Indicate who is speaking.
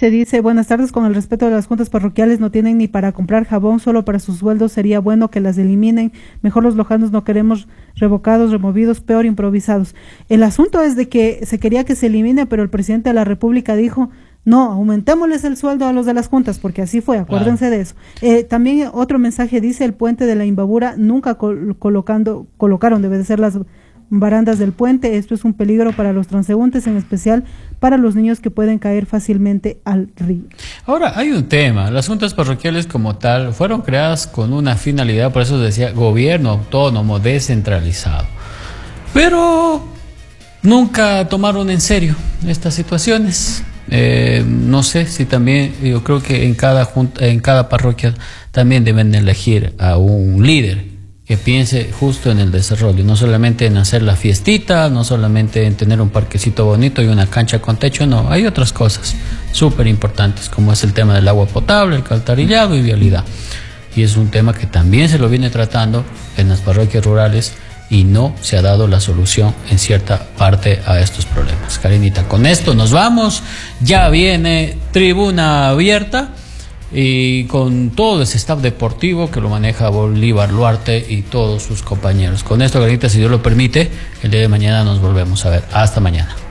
Speaker 1: Se dice, buenas tardes, con el respeto de las juntas parroquiales no tienen ni para comprar jabón, solo para sus sueldos sería bueno que las eliminen. Mejor los lojanos no queremos revocados, removidos, peor improvisados. El asunto es de que se quería que se elimine, pero el presidente de la República dijo, no, aumentémosles el sueldo a los de las juntas, porque así fue, acuérdense de eso. También otro mensaje dice, el puente de la Imbabura nunca colocaron, debe de ser las barandas del puente, esto es un peligro para los transeúntes, en especial para los niños que pueden caer fácilmente al río.
Speaker 2: Ahora, hay un tema, las juntas parroquiales como tal fueron creadas con una finalidad, por eso decía gobierno autónomo descentralizado, pero nunca tomaron en serio estas situaciones. No sé si también, yo creo que en cada parroquia también deben elegir a un líder que piense justo en el desarrollo, no solamente en hacer la fiestita, no solamente en tener un parquecito bonito y una cancha con techo, no, hay otras cosas súper importantes como es el tema del agua potable, el alcantarillado y vialidad, y es un tema que también se lo viene tratando en las parroquias rurales y no se ha dado la solución en cierta parte a estos problemas. Karinita, con esto nos vamos, ya viene Tribuna Abierta y con todo ese staff deportivo que lo maneja Bolívar Luarte y todos sus compañeros. Con esto, Karinita, si Dios lo permite, el día de mañana nos volvemos a ver. Hasta mañana.